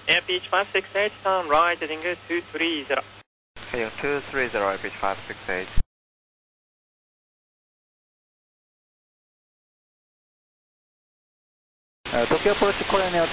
Airbeach 568, turn right heading 230. Heading 230, Airbeach 568. Tokyo approach Korean